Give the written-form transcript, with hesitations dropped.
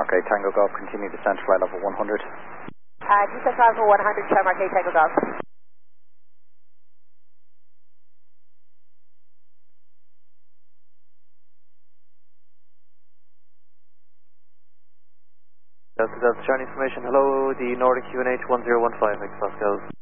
Mark 8 Tango Golf, continue descent flight level 100. Descent level 100, Charlie Mark 8 Tango Golf. Delta Delta Charlie information. Hello, the Nordic QNH 1015 X Pascals.